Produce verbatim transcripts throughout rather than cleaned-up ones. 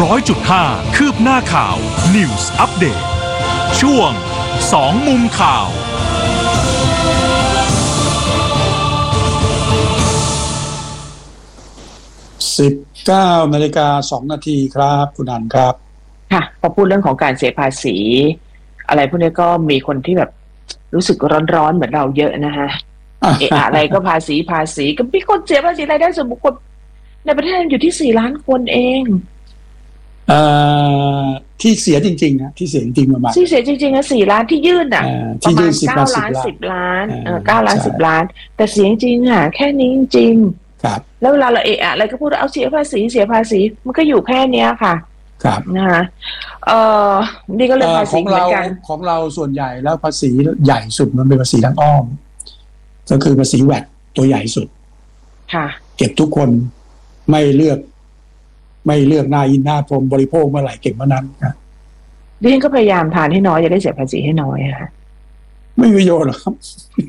ร้อยจุดห้าคืบหน้าข่าว News Update ช่วงสองมุมข่าวสิบเก้านาฬิกาสองนาทีครับคุณอันครับค่ะพอพูดเรื่องของการเสียภาษีอะไรพวกนี้ก็มีคนที่แบบรู้สึกร้อนๆเหมือนเราเยอะนะฮะ เอะอะไรก็ภาษีภาษีก็มีคนเสียภาษีรายได้ส่วนบุคคลในประเทศอยู่ที่สี่ล้านคนเองเอ่อที่เสียจริงๆนะที่เสียจริงๆประมาณที่เสียจริงๆนะสี่ล้านที่ยื่นอ่ะประมาณเก้าล้านสิบล้านเออเก้าล้านสิบล้านแต่เสียจริงอ่ะแค่นี้จริงครับแล้วเวลาเราเอะอะไรก็พูดเอาเสียภาษีเสียภาษีมันก็อยู่แค่เนี้ยค่ะครับนะคะเอ่อนี่ก็เรื่องภาษีเหมือนกันของเราส่วนใหญ่แล้วภาษีใหญ่สุดมันเป็นภาษีทางอ้อมก็คือภาษีแวตตัวใหญ่สุดค่ะเก็บทุกคนไม่เลือกไม่เลือกหน้าอินหน้าพรมบริโภคเมื่อไหร่เก็บเมื่อนั้นครับดิฉันก็พยายามทานให้น้อยจะได้เสียภาษีให้น้อยค่ะไม่มีประโยชน์หรอกครับ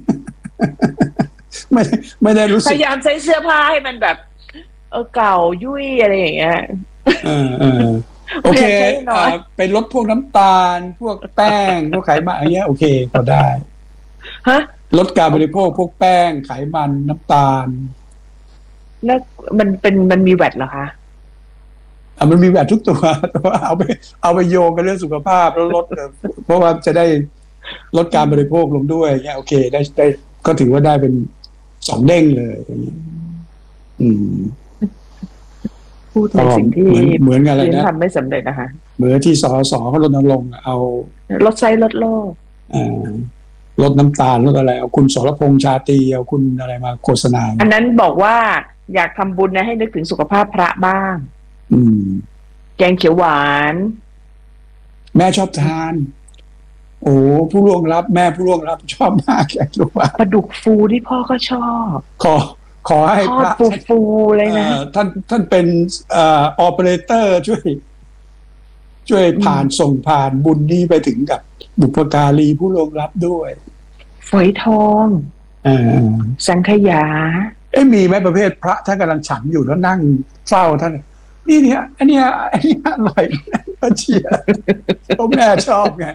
ไม่ไม่ได้รู้สึกพยายามใช้เสื้อผ้าให้มันแบบเออเก่ายุ่ยอะไรอย่างเงี้ยเออเออโอเคเป็นลดพวกน้ำตาลพวกแป้งพวกไขมันอะไรเงี้ยโอเคพอได้ฮะลดการบริโภคพวกแป้งไขมันน้ำตาลแล้วมันเป็นมันมีแวตเหรอคะอ่ะมันมีแวตทุกตัวแต่ว่าเอาไปเอาไปโยงกับเรื่องสุขภาพแล้วลดเพราะว่าจะได้ลดการบริโภคลงด้วยเงี้ยโอเคได้ได้ก็ถือว่าได้เป็นสองเด้งเลยอืมพูดในสิ่งที่เหมือนกันเลยนะทำไม่สำเร็จนะคะเหมือนที่สสเขารณรงค์เอาลดไซส์ลดโลกอ่าลดน้ำตาลลดอะไรเอาคุณสรพงษ์ชาตรีเอาคุณอะไรมาโฆษณาอันนั้นบอกว่าอยากทำบุญนะให้นึกถึงสุขภาพพระบ้างอืมแกงเขียวหวานแม่ชอบทานโอ้ผู้ล่วงลับแม่ผู้ล่วงลับชอบมากแกงเขียวหวานปลาดุกฟูที่พ่อก็ชอบขอขอให้พระฟูฟูเลยนะท่านท่านเป็นเอ่อออเปอเรเตอร์ช่วยช่วยผ่านส่งผ่านบุญนี้ไปถึงกับบุพการีผู้ล่วงลับด้วยฝอยทองอ่าสังขยาเอ้มีไหมประเภทพระท่านกำลังฉันอยู่แล้วนั่งเฝ้าท่านนี่เนี่ยอันเนี้ยอันนี้อร่อยก็เชียร์พ่อแม่ชอบไง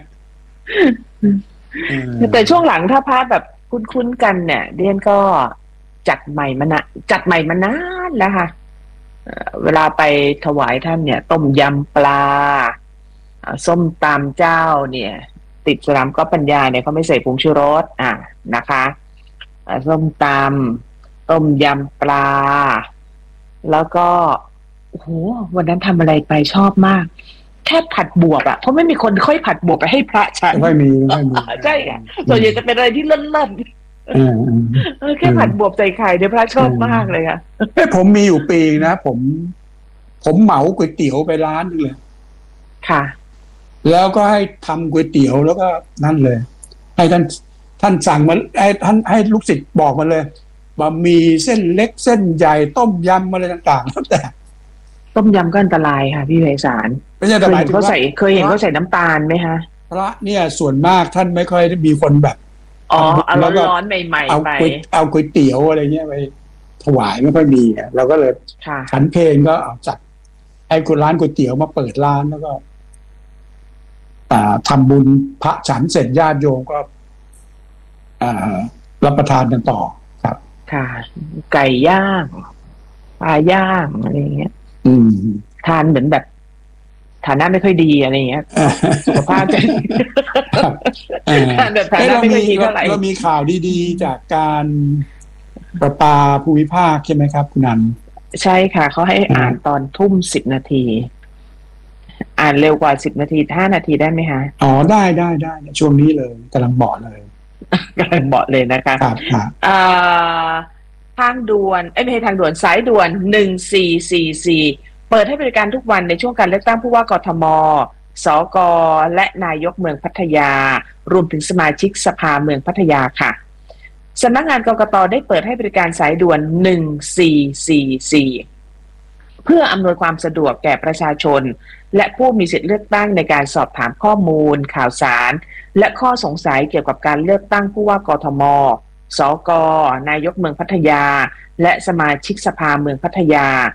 แต่ช่วงหลังถ้าพระแบบคุ้นๆกันเนี่ยเดียนก็จัดใหม่มานะจัดใหม่มานานแล้วค่ะเวลาไปถวายท่านเนี่ยต้มยำปลาส้มตำเจ้าเนี่ยติดสนามก็ปัญญาเนี่ยเขาไม่ใส่ผงชูรสอ่ะนะคะส้มตำต้มยำปลาแล้วก็โอ้โหวันนั้นทำอะไรไปชอบมากแค่ผัดบวบอ่ะเพราะไม่มีคนค่อยผัดบวบไปให้พระฉันไม่มีไม่มีใช่ค่ะส่วนใหญ่จะเป็นอะไรที่เล่นๆแค่ผัดบวบใส่ไข่เดี๋ยวพระชอบมากเลยค่ะเอ้ผมมีอยู่ปีนะผมผมเหมาก๋วยเตี๋ยวไปร้านนึงเลยค่ะแล้วก็ให้ทำก๋วยเตี๋ยวแล้วก็นั่นเลยให้ท่านท่านสั่งมาให้ท่านให้ลูกศิษย์บอกมาเลยบะหมี่เส้นเล็กเส้นใหญ่ต้มยำอะไรต่างๆแล้วแต่ต้มยำก็อันตรายค่ะพี่ไพศาลไม่ใช่แต่หมายถึงว่าเคยเห็นเขาใส่น้ำตาลไหมคะพระเนี่ยส่วนมากท่านไม่ค่อยได้มีคนแบบอ๋อเอาร้อนๆใหม่ๆไปเอาก๋วยเตี๋ยวอะไรเงี้ยไปถวายไม่ค่อยมีอ่ะเราก็เลยฉันเพลงก็เอาจัดให้คนร้านก๋วยเตี๋ยวมาเปิดร้านแล้วก็อ่าทำบุญพระฉันเสร็จญาติโยมก็อ่ารับประทานกันต่อครับค่ะไก่ย่างปลาย่างอะไรเงี้ยอืมทานเหมือนแบบฐานะไม่ค่อยดีอะไรเงี้ยสุขภาพจะทานแบบฐานะไม่ค่อยดีเท่าไหร่เรามีข่าวดีๆจากการประปาภูมิภาคใช่ไหมครับคุณนันใช่ค่ะเขาให้อ่านตอนทุ่มสิบนาทีอ่านเร็วกว่าสิบนาทีห้านาทีได้ไหมคะอ๋อได้ได้ได้ช่วงนี้เลยกำลังบอกเลยกำลังบอกเลยนะคะครับอ่าทางด่วนเอ้ยไม่ใช่ทางด่วนสายด่วนหนึ่งสี่สี่สี่เปิดให้บริการทุกวันในช่วงการเลือกตั้งผู้ว่ากทมสกและนายกเมืองพัทยารวมถึงสมาชิกสภาเมืองพัทยาค่ะสำนักงานกกต.ได้เปิดให้บริการสายด่วนหนึ่งสี่สี่สี่เพื่ออำนวยความสะดวกแก่ประชาชนและผู้มีสิทธิเลือกตั้งในการสอบถามข้อมูลข่าวสารและข้อสงสัยเกี่ยวกับการเลือกตั้งผู้ว่ากทมสกนายกเมืองพัทยาและสมาชิกสภาเมืองพัทยา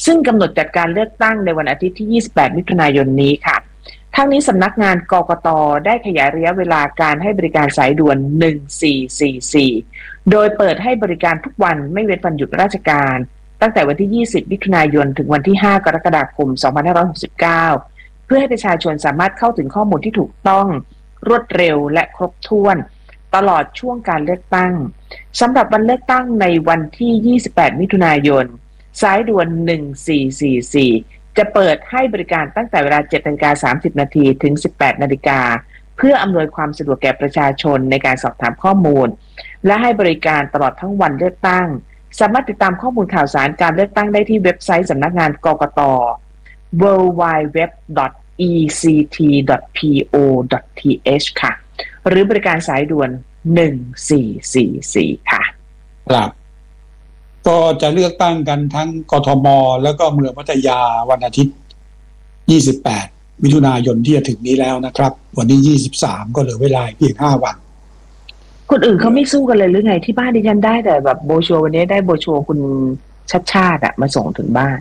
ซึ่งกำหนดจัดการเลือกตั้งในวันอาทิตย์ที่ยี่สิบแปดมิถุนายนนี้ค่ะทั้งนี้สำนักงานกกต.ได้ขยายระยะเวลาการให้บริการสายด่วนหนึ่งสี่สี่สี่โดยเปิดให้บริการทุกวันไม่เว้นวันหยุดราชการตั้งแต่วันที่ยี่สิบมิถุนายนถึงวันที่ห้ากรกฎาคมสองพันห้าร้อยหกสิบเก้าเพื่อให้ประชาชนสามารถเข้าถึงข้อมูลที่ถูกต้องรวดเร็วและครบถ้วนตลอดช่วงการเลือกตั้งสำหรับวันเลือกตั้งในวันที่ยี่สิบแปดมิถุนายนสายด่วนหนึ่งสี่สี่สี่จะเปิดให้บริการตั้งแต่เวลา เจ็ดนาฬิกาสามสิบนาทีถึง สิบแปดนาฬิกาเพื่ออำนวยความสะดวกแก่ประชาชนในการสอบถามข้อมูลและให้บริการตลอดทั้งวันเลือกตั้งสามารถติดตามข้อมูลข่าวสารการเลือกตั้งได้ที่เว็บไซต์สำนักงานกกต ดับเบิลยู ดับเบิลยู ดับเบิลยู ดอท อี ซี ที ดอท พี โอ ดอท ที เอช ค่ะหรือบริการสายด่วนหนึ่งสี่สี่สี่ค่ะครับก็จะเลือกตั้งกันทั้งกทมแล้วก็เมืองพัทยาวันอาทิตย์ยี่สิบแปดมิถุนายนที่จะถึงนี้แล้วนะครับวันนี้ยี่สิบสามก็เหลือเวลาเพียงห้าวันคนอื่นเขาไม่สู้กันเลยหรือไงที่บ้านดิฉันได้แต่แบบโบชัววันนี้ได้โบชัวคุณชัดชาติอะมาส่งถึงบ้าน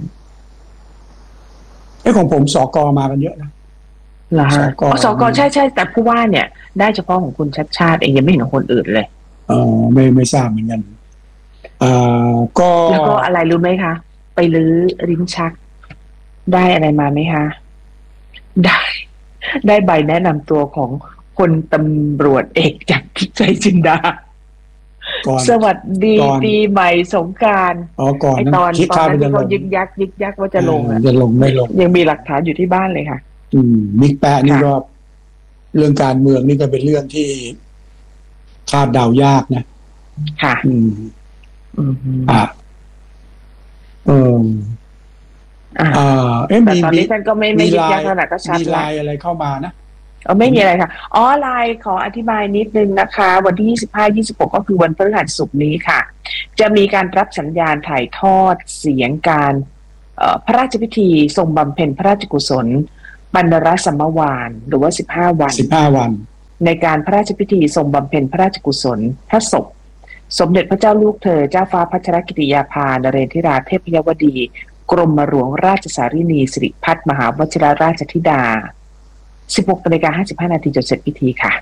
ไอ้ของผมสกมากันเยอะนะเหรอฮะสกใช่ใช่แต่ผู้ว่าเนี่ยได้เฉพาะของคุณชัดชาติเองยังไม่เห็นของคนอื่นเลยอ๋อไม่ไม่ทราบเหมือนกันอ่าก็แล้วก็อะไรรู้ไหมคะไปลื้อลิ้นชักได้อะไรมาไหมคะได้ได้ใบแนะนำตัวของพลตำรวจเอกจากทิพย์ใจจินดาสวัสดีปีใหม่สงกรานต์อ๋อก่อนตอนตอนนั้นเขายึกยักยึกยักว่าจะลงจะลงไม่ลงยังมีหลักฐานอยู่ที่บ้านเลยค่ะอืมบิ๊กแปะนี่ก็เรื่องการเมืองนี่ก็เป็นเรื่องที่คาดเดายากนะค่ะอืมอืมอ่าเอออ่าเอ๊ะมีตอนนี้ท่านก็ไม่ไม่ยึกยักขนาดก็ชัดมีไลน์อะไรเข้ามานะอ๋อไม่มีอะไรค่ะอ๋อไลน์ขออธิบายนิดนึงนะคะวันที่ยี่สิบห้า ยี่สิบหกก็คือวันพฤหัสศุกร์นี้ค่ะจะมีการรับสัญญาณถ่ายทอดเสียงการพระราชพิธีทรงบำเพ็ญพระราชกุศลบรรณรสัมมวานหรือว่าสิบห้าวันสิบห้าวันในการพระราชพิธีทรงบำเพ็ญพระราชกุศลพระศพสมเด็จพระเจ้าลูกเธอเจ้าฟ้าพัชรกิติยาภานเรนทิราเทพยวดีกรมหลวงราชสารินีสิริพัฒน์มหาวชิรราชธิดาสิบหกนาฬิกาห้าสิบห้านาทีจนเสร็จพิธีค่ะ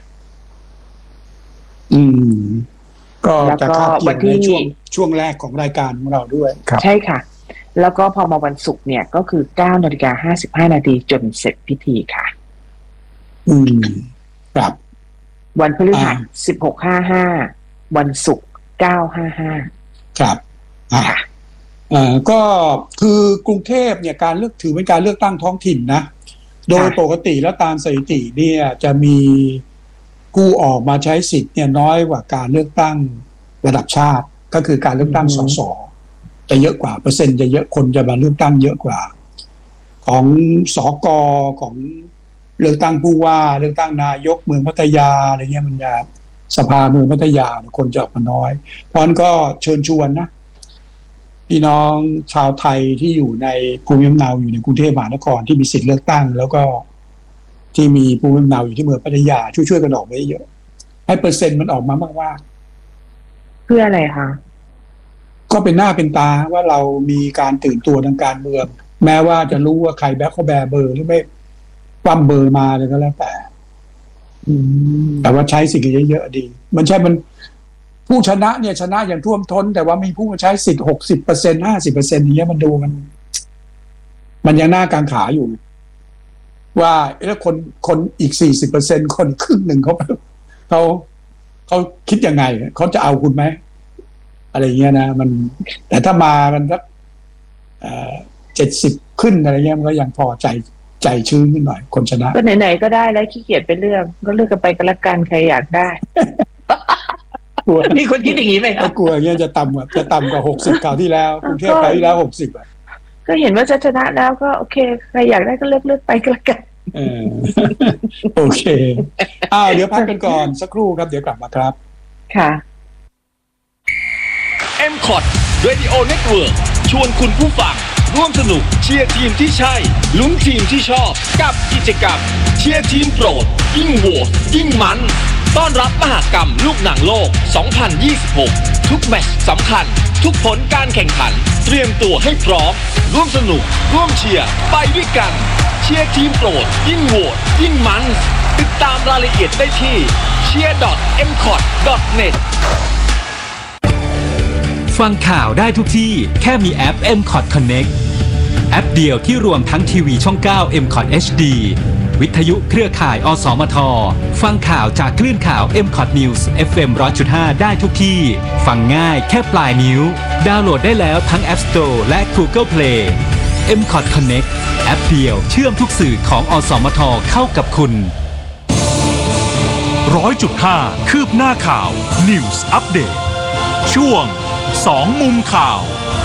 อืมก็จะคาดเกี่ยวในช่วงช่วงแรกของรายการของเราด้วยครับใช่ค่ะแล้วก็พอมาวันศุกร์เนี่ยก็คือเก้านาฬิกาห้าสิบห้านาทีจนเสร็จพิธีค่ะอืมครับวันพฤหัสสิบหกห้าห้าวันศุกร์เก้าห้าห้าครับอ่าอ่าก็คือกรุงเทพเนี่ยการเลือกถือเป็นการเลือกตั้งท้องถิ่นนะโดยปกติแล้วตามสถิติเนี่ยจะมีผู้ออกมาใช้สิทธิ์เนี่ยน้อยกว่าการเลือกตั้งระดับชาติก็คือการเลือกตั้งสสจะเยอะกว่าเปอร์เซ็นต์จะเยอะคนจะมาเลือกตั้งเยอะกว่าของสกของเลือกตั้งผู้ว่าเลือกตั้งนายกเมืองพัทยาอะไรเงี้ยมันจะสภาเมืองพัทยาคนจะออกมาน้อยเพราะฉะนั้นก็เชิญชวนนะพี่น้องชาวไทยที่อยู่ในภูมิลำเนาอยู่ในกรุงเทพมหานครที่มีสิทธิ์เลือกตั้งแล้วก็ที่มีภูมิลำเนาอยู่ที่เมืองพัทยาช่วยๆกันออกไปเยอะให้เปอร์เซ็นต์มันออกมามากๆเพื่ออะไรคะก็เป็นหน้าเป็นตาว่าเรามีการตื่นตัวทางการเมืองแม้ว่าจะรู้ว่าใครแบ็คเขาแบร์เบอร์หรือไม่ปั้มเบอร์มาเลยก็แล้วแต่แต่ว่าใช้สิทธิ์เยอะๆดีมันใช่มันผู้ชนะเนี่ยชนะอย่างท่วมท้นแต่ว่ามีผู้มาใช้สิทธิ์หกสิบเปอร์เซ็นต์ห้าสิบเปอร์เซ็นต์นี้มันดูมันมันยังหน้ากางขาอยู่ว่าแล้วคนคนอีกสี่สิบเปอร์เซ็นต์คนครึ่งหนึ่งเขาเขาเขาคิดยังไงเขาจะเอาคุณไหมอะไรเงี้ยนะมันแต่ถ้ามากันสักเจ็ดสิบขึ้นอะไรเงี้ยมันก็ยังพอใจใจชื้นขึ้นหน่อยคนชนะก็ไหนๆก็ได้แล้วขี้เกียจไปเลือกก็เลือกกันไปกันละกันใครอยากได้กลัวมีคนคิดอย่างนี้ไหมครับกลัวเงี้ยจะต่ำกว่าจะต่ำกว่าหกสิบคราวที่แล้วกรุงเทพไปที่แล้วหกสิบอ่ะก็เห็นว่าจะชนะแล้วก็โอเคใครอยากได้ก็เลือกเลือกไปกันละกันเออโอเคอ้าวเดี๋ยวพักกันก่อนสักครู่ครับเดี๋ยวกลับมาครับค่ะเอ็ม คอท Radio Network ชวนคุณผู้ฟังร่วมสนุกเชียร์ทีมที่ใช่ลุ้นทีมที่ชอบกับกิจกรรมเชียร์ทีมโปรดยิ่งโหวตยิ่งมันต้อนรับมหกรรมลูกหนังโลกสองพันยี่สิบหกทุกแมตช์สำคัญทุกผลการแข่งขันเตรียมตัวให้พร้อมร่วมสนุกร่วมเชียร์ไปด้วยกันเชียร์ทีมโปรดยิ่งโหวตยิ่งมันติดตามรายละเอียดได้ที่ เชียร์ ดอท เอ็ม คอท ดอท เน็ตฟังข่าวได้ทุกที่แค่มีแอป เอ็ม คอท Connect แอปเดียวที่รวมทั้งทีวีช่อง เก้า เอ็ม คอท เอช ดี วิทยุเครือข่ายอสมทฟังข่าวจากคลื่นข่าว เอ็ม คอท News เอฟ เอ็ม หนึ่งร้อยจุดห้า ได้ทุกที่ฟังง่ายแค่ปลายนิ้วดาวน์โหลดได้แล้วทั้ง App Store และ Google Play เอ็ม คอท Connect แอปเดียวเชื่อมทุกสื่อของอสมทเข้ากับคุณร้อยจุดห้าคืบหน้าข่าว News Update ช่วงสองมุมข่าว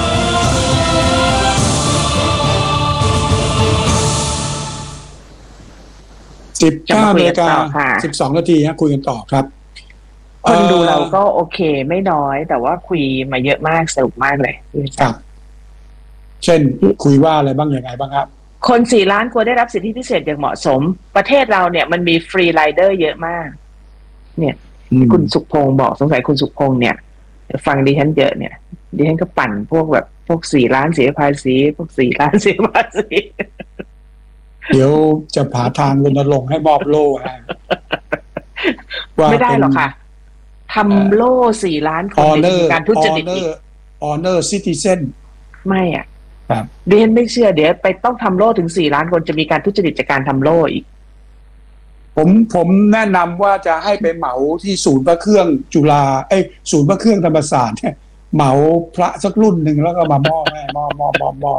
สิบเก้านาฬิกาสิบสองนาทีฮะคุยกันต่อครับคนดูเราก็โอเคไม่น้อยแต่ว่าคุยมาเยอะมากสนุกมากเลยครับเช่นคุยว่าอะไรบ้างยังไงบ้างครับคนสี่ล้านควรได้รับสิทธิพิเศษอย่างเหมาะสมประเทศเราเนี่ยมันมีฟรีไรเดอร์เยอะมากเนี่ยคุณสุขพงศ์บอกสงสัยคุณสุขพงศ์เนี่ยฟังดิฉันเยอะเนี่ยดิฉันก็ปั่นพวกแบบพวกสี่ล้านเสียภาษีพวกสี่ล้านเสียภาษีเดี๋ยวจะผาทางรณรงค์ให้มอบโล่ฮะไม่ได้หรอกค่ะทำโล่สี่ล้านคนในการทุจริตอีก honor citizen ไม่อ่ะเดี๋ยวไม่เชื่อเดี๋ยวไปต้องทำโล่ถึงสี่ล้านคนจะมีการทุจริตจากการทำโล่อีกผมผมแนะนำว่าจะให้ไปเหมาที่ศูนย์พระเครื่องจุฬาเอ้ยศูนย์พระเครื่องธรรมศาสตร์เนี่ยเหมาพระสักรุ่นหนึ่งแล้วก็มามอบให้มอบมอบมอบมอบ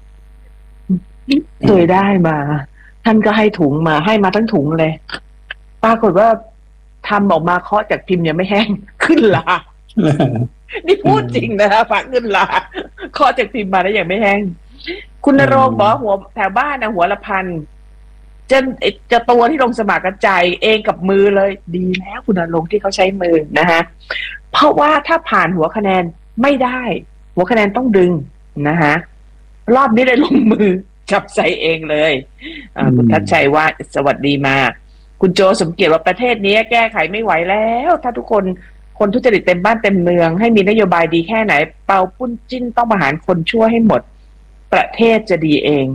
เคยได้มาท่านก็ให้ถุงมาให้มาทั้งถุงเลยปรากฏว่าทำออกมาเคาะจากพิมพ์ยังไม่แห้งขึ้นลา นี่พูดจริงนะคะฝากขึ้นลาเคาะจากพิมพ์มาแล้วยังไม่แห้งคุณณรงค์บอกหัวแถวบ้านนะหัวละพันจะจะตัวที่ลงสมัครกระจายเองกับมือเลยดีแล้วคุณณรงค์ที่เขาใช้มือนะฮะเพราะว่าถ้าผ่านหัวคะแนนไม่ได้หัวคะแนนต้องดึงนะฮะรอบนี้เลยลงมือจับใส่เองเลยคุณทัชชัยว่าสวัสดีมาคุณโจสมเกียรติว่าประเทศนี้แก้ไขไม่ไหวแล้วถ้าทุกคนคนทุจริตเต็มบ้านเต็มเมืองให้มีนโยบายดีแค่ไหนเป่าปุ้นจิ้นต้องประหารคนชั่วให้หมดประเทศจะดีเอง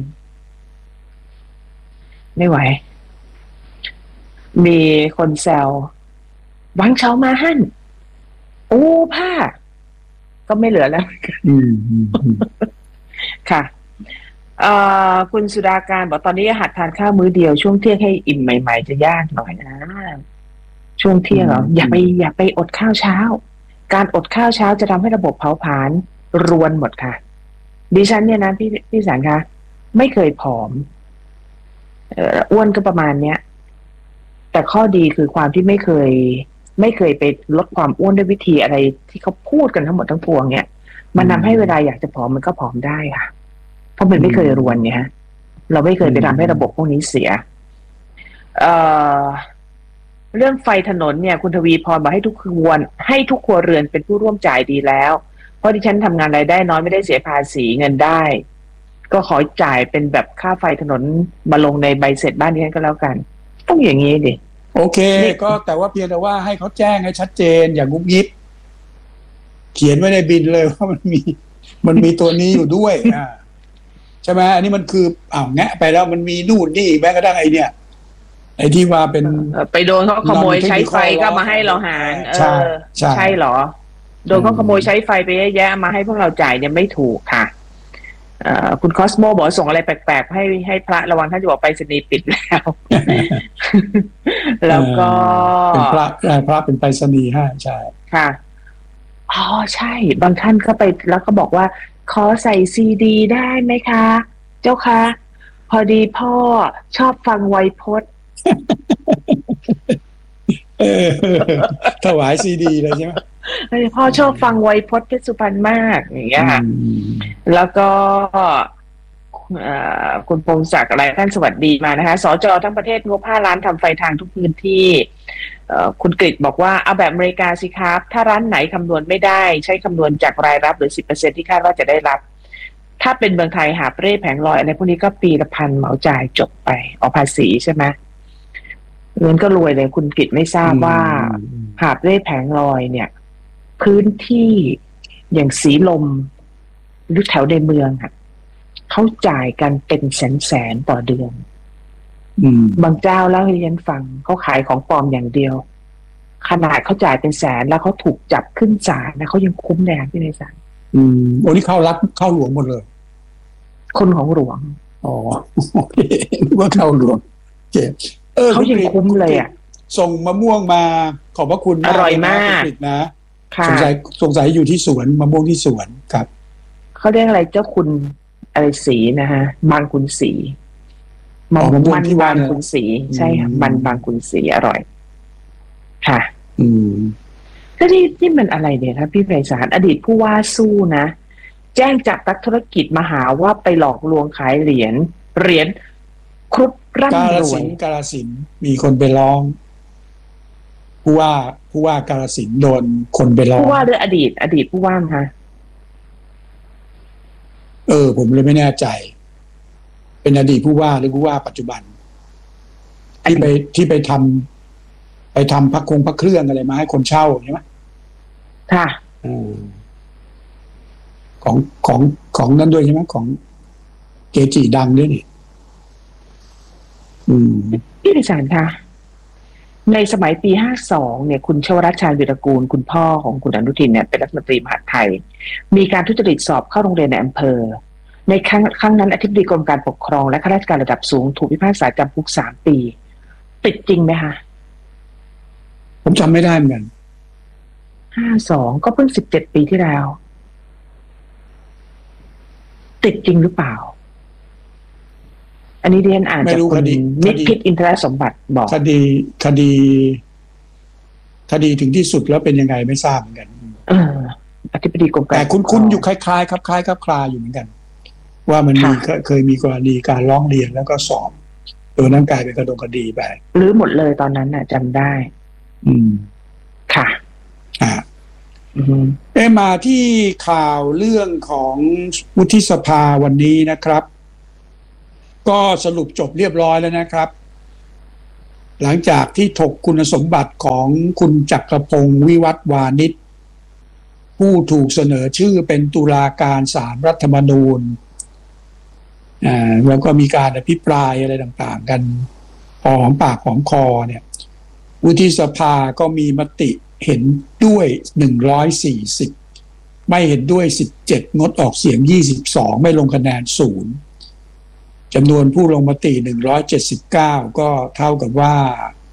ไม่ไหวมีคนแซววังเฉามาหั่นโอ้ผ้าก็ไม่เหลือแล้วค่ะคุณสุดาการบอกตอนนี้หัดทานข้าวมื้อเดียวช่วงเที่ยงให้อิ่มใหม่ๆจะยากหน่อยนะช่วงเที่ยงเหรออย่าไปอย่าไปอดข้าวเช้าการอดข้าวเช้าจะทำให้ระบบเผาผลาญรวนหมดค่ะดิฉันเนี่ยนะพี่พี่สันคะไม่เคยผอมเอ่ออ้วนก็ประมาณเนี้ยแต่ข้อดีคือความที่ไม่เคยไม่เคยไปลดความอ้วนด้วยวิธีอะไรที่เขาพูดกันทั้งหมดทั้งปวงเนี่ยมันทำให้เวลาอยากจะผอมมันก็ผอมได้ค่ะเพราะมันไม่เคยรวนไงฮะเราไม่เคยไปทำให้ระบบพวกนี้เสียเอ่อเรื่องไฟถนนเนี่ยคุณทวีพรบอกให้ทุกครัวให้ทุกครัวเรือนเป็นผู้ร่วมจ่ายดีแล้วเพราะดิฉันทำงานรายได้น้อยไม่ได้เสียภาษีเงินได้ก็ขอจ่ายเป็นแบบค่าไฟถนนมาลงในใบเสร็จบ้านดิฉันก็แล้วกันต้องอย่างนี้ดิโอเคก็แต่ว่าเพียงแต่ว่าให้เขาแจ้งให้ชัดเจนอย่างงุบยิบเขียนไว้ในบินเลยว่ามันมีมันมีตัวนี้อยู่ด้วยอ่าใช่ไหมอันนี้มันคืออ้าวแงะไปแล้วมันมีนู่นนี่แม้กระทั่งไอเนี่ยไอที่ว่าเป็นไปโดนเขาขโมยใช้ไฟก็มาให้เราหารเออใช่เหรอโดนเขาขโมยใช้ไฟไปเยอะแยะมาให้พวกเราจ่ายเนี่ยไม่ถูกค่ะคุณคอสโมบอกส่งอะไรแปลกๆให้ให้พระระวังท่านจะบอกไปสนีปิดแล้วแล้วก็เป็นพระพระเป็นไปสนีฮะใช่ค่ะอ๋อใช่บางท่านก็ไปแล้วก็บอกว่าขอใส่ซีดีได้ไหมคะเจ้าคะพอดีพ่อชอบฟังไวยพจน์ถวายซีดีเลยใช่ไหมพ่อชอบฟังไวยพจน์เพชรสุพรรณมากอย่างเงี้ยค่ะแล้วก็คุณพงศักดิ์อะไรท่านสวัสดีมานะคะสจทั้งประเทศงบห้าล้านทำไฟทางทุกพื้นที่คุณกฤษบอกว่าเอาแบบอเมริกาสิครับถ้าร้านไหนคำนวณไม่ได้ใช้คำนวณจากรายรับหรือ สิบเปอร์เซ็นต์ ที่คาดว่าจะได้รับถ้าเป็นเมืองไทยหาบเร่แผงลอยอะไรพวกนี้ก็ปีละพันเหมาจ่ายจบไปออกภาษีใช่ไหมเงินก็รวยเลยคุณกฤษไม่ทราบว่าหาบเร่แผงลอยเนี่ยพื้นที่อย่างสีลมหรือแถวในเมืองอ่ะเขาจ่ายกันเป็นแสนแสนต่อเดือนอืมบางเจ้าเล่าให้ฉันฟังเขาขายของปลอมอย่างเดียวขนาดเขาจ่ายเป็นแสนแล้วเขาถูกจับขึ้นศาลนะเขายังคุ้มแรงที่ในศาลอืมโอ้นี่เข้ารัฐเข้าหลวงหมดเลยคนของหลวงอ๋อโอเคนึกว่าเข้าหลวงโอเคเออเขายังคุ้มเลยอ่ะส่งมะม่วงมาขอบพระคุณอร่อยมากคุณกฤษนะค่ะสงสัยสงสัยอยู่ที่สวนมะม่วงที่สวนครับเขาเรียกอะไรเจ้าคุณอะไรสีนะฮะบางคุณสีอ๋อมะม่วงมันที่ว่าบางเนี่ยคุณสีใช่ค่ะอืมมันบางคุณสีอร่อย ค่ะอืมแล้วที่ที่มันอะไรเนี่ยครับพี่ไพศาลอดีตผู้ว่าสู้นะแจ้งจับนักธุรกิจมาหาว่าไปหลอกลวงขายเหรียญเหรียญครุฑการ่ำฬรวสิยนธุ์กาฬสินธุ์มีคนไปร้องผู้ว่าผู้ว่ากาฬสินธุ์โดนคนไปร้องผู้ว่าหรืออดีต อดีตผู้ว่าคะเออ ผมเลยไม่แน่ใจ เป็นอดีตผู้ว่าหรือผู้ว่าปัจจุบัน ที่ไปที่ไปทำไปทำพักคงพักเครื่องอะไรมาให้คนเช่าใช่ไหมค่ะอืมของของของนั้นด้วยใช่ไหมของเกจิดังด้วยนี่อืมพี่ไพศาลคะในสมัยปีห้าสองเนี่ย คุณชวรัชชาวีรกูลคุณพ่อของคุณอนุทินเนี่ยเป็นรัฐมนตรีมหาดไทย มีการทุจริตสอบเข้าโรงเรียนในอำเภอ ในครั้งครั้งนั้นอธิบดีกรมการปกครองและข้าราชการระดับสูงถูกพิพากษาจำคุกสามปี ติดจริงไหมคะผมจำไม่ได้เหมือนกันห้าสองก็เพิ่งสิบเจ็ดปีที่แล้ว ติดจริงหรือเปล่า อันนี้เรียนอ่านไม่จากรู้คุคณดีนิคดีพิษอินทรสมบัติบอกคดีคดี คดีถึงที่สุดแล้วเป็นยังไงไม่ทราบเหมือนกันเอออธิบดีกรมการแต่คุณปกรคุณงอยู่คล้ายๆครับคล้ายครับคลาอยู่เหมือนกัน ว่ามันมีค่ะเคยเคยมีกรณีการร้องเรียนแล้วก็สอบตัวนั้นกลายเป็นกระดงคดีไปหรือหมดเลยตอนนั้นน่ะจำได้อืมค่ะอ่าอือฮึเอ้มาที่ข่าวเรื่องของวุฒิสภาวันนี้นะครับ ก็สรุปจบเรียบร้อยแล้วนะครับ หลังจากที่ถกคุณสมบัติของคุณจักรพงศ์วิวัฒน์วานิชผู้ถูกเสนอชื่อเป็นตุลาการศาลรัฐธรรมนูญอ่าแล้วก็มีการอภิปรายอะไรต่างๆกันพอหอมปากหอมคอเนี่ยวุฒิสภาก็มีมติเห็นด้วยหนึ่งร้อยสี่สิบไม่เห็นด้วยสิบเจ็ดงดออกเสียงยี่สิบสองไม่ลงคะแนนศูนย์จำนวนผู้ลงมติหนึ่งร้อยเจ็ดสิบเก้าก็เท่ากับว่า